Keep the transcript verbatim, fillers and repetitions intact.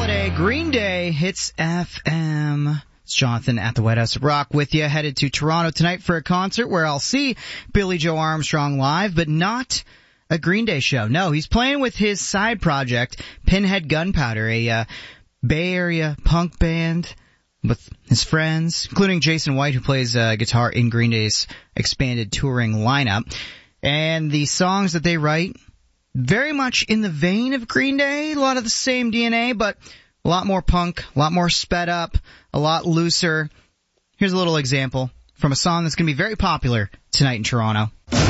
Holiday, Green Day, Hits F M. It's Jonathan at the White House of Rock with you, headed to Toronto tonight for a concert where I'll see Billy Joe Armstrong live, but not a Green Day show. No, he's playing with his side project, Pinhead Gunpowder, a uh, Bay Area punk band with his friends, including Jason White, who plays uh, guitar in Green Day's expanded touring lineup. And the songs that they write, very much in the vein of Green Day, a lot of the same D N A, but a lot more punk, a lot more sped up, a lot looser. Here's a little example from a song that's going to be very popular tonight in Toronto.